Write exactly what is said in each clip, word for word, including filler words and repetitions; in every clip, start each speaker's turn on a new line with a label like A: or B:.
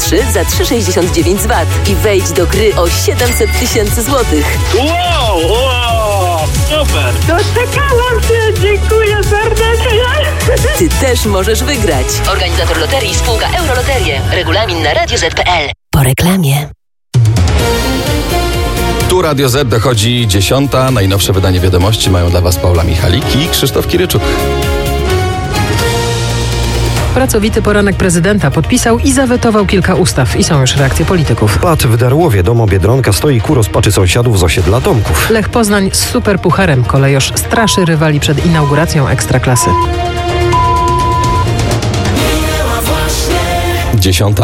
A: trzy za trzy sześćdziesiąt dziewięć złotych i wejdź do gry o siedemset tysięcy złotych.
B: Wow, wow, super!
C: Doczekałam się, dziękuję serdecznie!
A: Ty też możesz wygrać. Organizator loterii spółka Euroloterie. Regulamin na radio zet kropka pe el. Po reklamie.
D: Tu Radio Z, dochodzi dziesiąta. Najnowsze wydanie wiadomości mają dla Was Paula Michalik i Krzysztof Kiryczuk.
E: Pracowity poranek prezydenta podpisał i zawetował kilka ustaw i są już reakcje polityków.
F: Pad w Darłowie, domo Biedronka stoi ku rozpaczy sąsiadów z osiedla Tomków.
E: Lech Poznań z superpucharem. Kolejorz straszy rywali przed inauguracją Ekstraklasy.
D: Dziesiąta.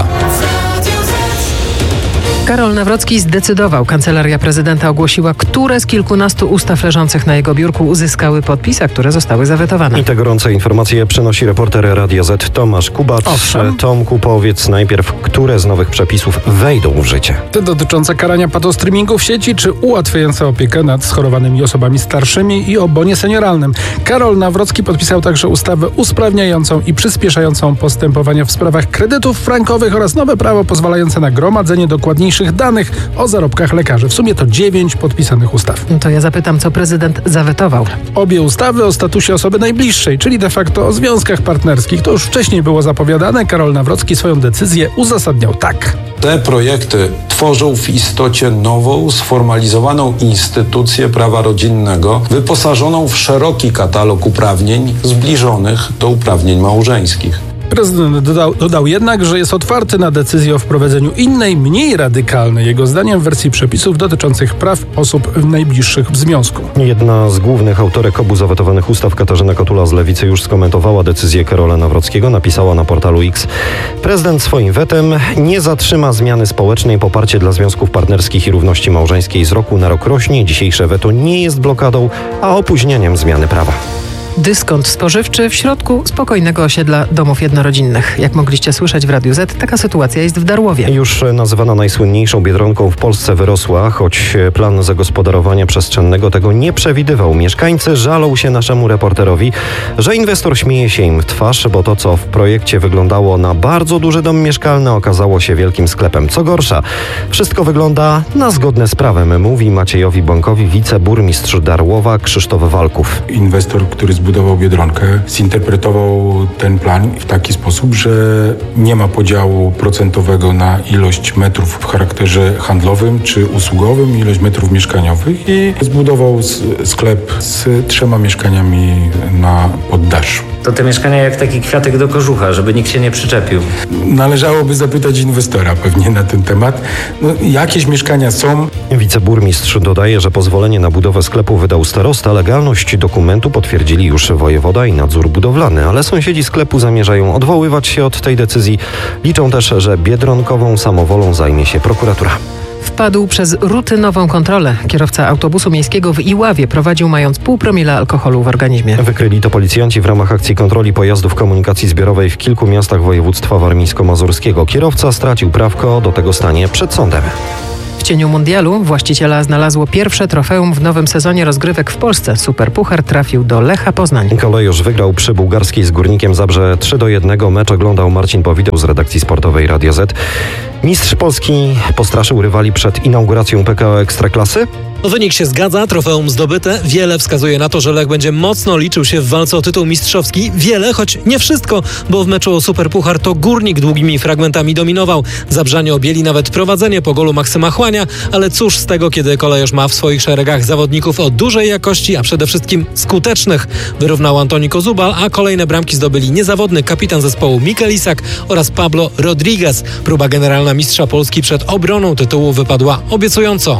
E: Karol Nawrocki zdecydował. Kancelaria prezydenta ogłosiła, które z kilkunastu ustaw leżących na jego biurku uzyskały podpis, a które zostały zawetowane.
F: I te gorące informacje przynosi reporter Radia Z Tomasz Kubacz.
E: Owszem.
F: Tomku, powiedz najpierw, które z nowych przepisów wejdą w życie?
G: Te dotyczące karania patostreamingu w sieci, czy ułatwiające opiekę nad schorowanymi osobami starszymi i o bonie senioralnym. Karol Nawrocki podpisał także ustawę usprawniającą i przyspieszającą postępowania w sprawach kredytów frankowych oraz nowe prawo pozwalające na gromadzenie dokładniejszych danych o zarobkach lekarzy. W sumie to dziewięć podpisanych ustaw.
E: To ja zapytam, co prezydent zawetował.
G: Obie ustawy o statusie osoby najbliższej, czyli de facto o związkach partnerskich. To już wcześniej było zapowiadane. Karol Nawrocki swoją decyzję uzasadniał tak.
H: Te projekty tworzą w istocie nową, sformalizowaną instytucję prawa rodzinnego, wyposażoną w szeroki katalog uprawnień zbliżonych do uprawnień małżeńskich.
G: Prezydent dodał, dodał jednak, że jest otwarty na decyzję o wprowadzeniu innej, mniej radykalnej, jego zdaniem, wersji przepisów dotyczących praw osób najbliższych w związku.
F: Jedna z głównych autorek obu zawetowanych ustaw, Katarzyna Kotula z Lewicy, już skomentowała decyzję Karola Nawrockiego. Napisała na portalu X: prezydent swoim wetem nie zatrzyma zmiany społecznej. Poparcie dla związków partnerskich i równości małżeńskiej z roku na rok rośnie. Dzisiejsze weto nie jest blokadą, a opóźnieniem zmiany prawa.
E: Dyskont spożywczy w środku spokojnego osiedla domów jednorodzinnych. Jak mogliście słyszeć w Radiu Z, taka sytuacja jest w Darłowie.
F: Już nazywana najsłynniejszą Biedronką w Polsce wyrosła, choć plan zagospodarowania przestrzennego tego nie przewidywał. Mieszkańcy żalą się naszemu reporterowi, że inwestor śmieje się im w twarz, bo to, co w projekcie wyglądało na bardzo duży dom mieszkalny, okazało się wielkim sklepem. Co gorsza, wszystko wygląda na zgodne z prawem, mówi Maciejowi Bąkowi wiceburmistrz Darłowa Krzysztof Walków.
I: Inwestor, który zbudował Biedronkę, zinterpretował ten plan w taki sposób, że nie ma podziału procentowego na ilość metrów w charakterze handlowym czy usługowym, ilość metrów mieszkaniowych i zbudował sklep z trzema mieszkaniami na poddaszu.
J: To te mieszkania jak taki kwiatek do kożucha, żeby nikt się nie przyczepił.
I: Należałoby zapytać inwestora pewnie na ten temat. No, jakieś mieszkania są.
F: Wiceburmistrz dodaje, że pozwolenie na budowę sklepu wydał starosta. Legalność dokumentu potwierdzili już wojewoda i nadzór budowlany, ale sąsiedzi sklepu zamierzają odwoływać się od tej decyzji. Liczą też, że biedronkową samowolą zajmie się prokuratura.
E: Wpadł przez rutynową kontrolę. Kierowca autobusu miejskiego w Iławie prowadził mając pół promila alkoholu w organizmie.
F: Wykryli to policjanci w ramach akcji kontroli pojazdów komunikacji zbiorowej w kilku miastach województwa warmińsko-mazurskiego. Kierowca stracił prawko, do tego stanie przed sądem.
E: W cieniu mundialu właściciela znalazło pierwsze trofeum w nowym sezonie rozgrywek w Polsce. Superpuchar trafił do Lecha Poznań.
F: Kolejorz wygrał przy bułgarskiej z Górnikiem Zabrze trzy do jednego. Mecz oglądał Marcin Powideł z redakcji sportowej Radia Z. Mistrz Polski postraszył rywali przed inauguracją P K O Ekstraklasy?
K: Wynik się zgadza, trofeum zdobyte. Wiele wskazuje na to, że Lech będzie mocno liczył się w walce o tytuł mistrzowski. Wiele, choć nie wszystko, bo w meczu o Superpuchar to Górnik długimi fragmentami dominował. Zabrzanie objęli nawet prowadzenie po golu Maksyma Chłania, ale cóż z tego, kiedy Kolejorz ma w swoich szeregach zawodników o dużej jakości, a przede wszystkim skutecznych. Wyrównał Antoni Kozubal, a kolejne bramki zdobyli niezawodny kapitan zespołu Mikel Isak oraz Pablo Rodriguez. Próba generalna mistrza Polski przed obroną tytułu wypadła obiecująco.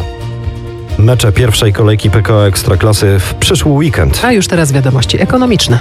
F: Mecze pierwszej kolejki P K O Ekstraklasy w przyszły weekend.
E: A już teraz wiadomości ekonomiczne.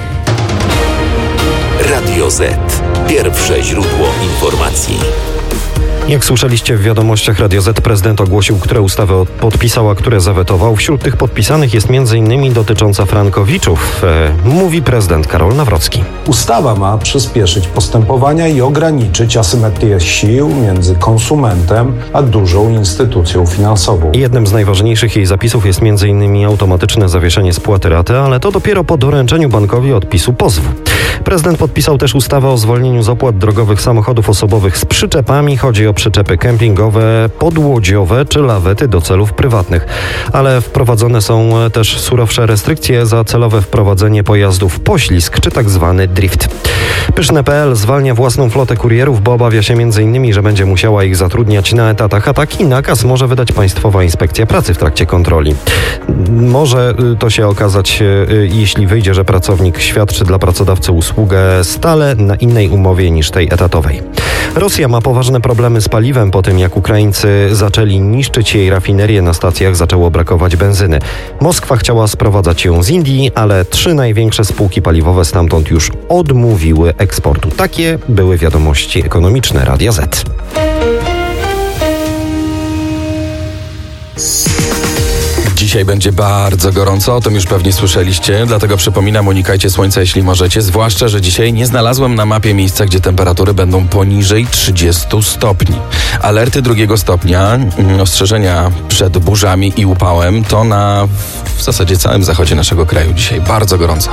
L: Radio Z. Pierwsze źródło informacji.
F: Jak słyszeliście w wiadomościach Radio Z, prezydent ogłosił, które ustawy podpisał, a które zawetował. Wśród tych podpisanych jest między innymi dotycząca frankowiczów, e, mówi prezydent Karol Nawrocki.
H: Ustawa ma przyspieszyć postępowania i ograniczyć asymetrię sił między konsumentem a dużą instytucją finansową.
F: Jednym z najważniejszych jej zapisów jest między innymi automatyczne zawieszenie spłaty raty, ale to dopiero po doręczeniu bankowi odpisu pozwu. Prezydent podpisał też ustawę o zwolnieniu z opłat drogowych samochodów osobowych z przyczepami. Chodzi o przyczepy kempingowe, podłodziowe czy lawety do celów prywatnych. Ale wprowadzone są też surowsze restrykcje za celowe wprowadzenie pojazdów poślizg czy tak zwany drift. Pyszne kropka pe el zwalnia własną flotę kurierów, bo obawia się między innymi, że będzie musiała ich zatrudniać na etatach, a taki nakaz może wydać Państwowa Inspekcja Pracy w trakcie kontroli. Może to się okazać, jeśli wyjdzie, że pracownik świadczy dla pracodawcy usługę stale na innej umowie niż tej etatowej. Rosja ma poważne problemy z paliwem po tym, jak Ukraińcy zaczęli niszczyć jej rafinerie. Na stacjach zaczęło brakować benzyny. Moskwa chciała sprowadzać ją z Indii, ale trzy największe spółki paliwowe stamtąd już odmówiły eksportu. Takie były wiadomości ekonomiczne Radia Z.
D: Dzisiaj będzie bardzo gorąco, o tym już pewnie słyszeliście, dlatego przypominam, unikajcie słońca, jeśli możecie, zwłaszcza, że dzisiaj nie znalazłem na mapie miejsca, gdzie temperatury będą poniżej trzydziestu stopni. Alerty drugiego stopnia, ostrzeżenia przed burzami i upałem to na w zasadzie całym zachodzie naszego kraju dzisiaj bardzo gorąco.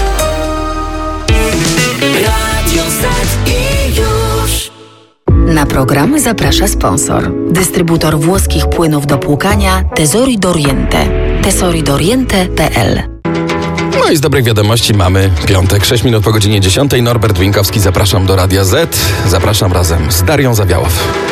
A: Na program zaprasza sponsor. Dystrybutor włoskich płynów do płukania Tesori d'Oriente. tesori d'Oriente kropka pe el.
D: No i z dobrych wiadomości mamy piątek, sześć minut po godzinie dziesiątej. Norbert Winkowski, zapraszam do Radia Z. Zapraszam razem z Darią Zawiałow.